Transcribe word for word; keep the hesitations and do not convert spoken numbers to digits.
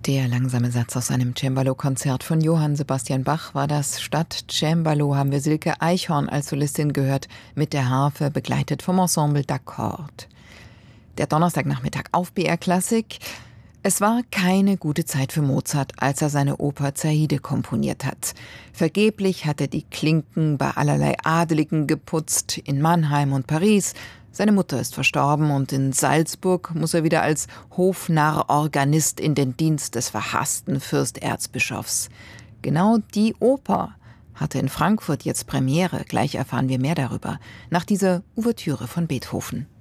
Der langsame Satz aus einem Cembalo-Konzert von Johann Sebastian Bach war das. Statt Cembalo haben wir Silke Eichhorn als Solistin gehört, mit der Harfe, begleitet vom Ensemble d'Accord. Der Donnerstagnachmittag auf B R Klassik. Es war keine gute Zeit für Mozart, als er seine Oper Zaide komponiert hat. Vergeblich hat er die Klinken bei allerlei Adeligen geputzt, in Mannheim und Paris. Seine Mutter ist verstorben und in Salzburg muss er wieder als Hofnarr-Organist in den Dienst des verhassten Fürsterzbischofs. Genau die Oper hatte in Frankfurt jetzt Premiere. Gleich erfahren wir mehr darüber, nach dieser Ouvertüre von Beethoven.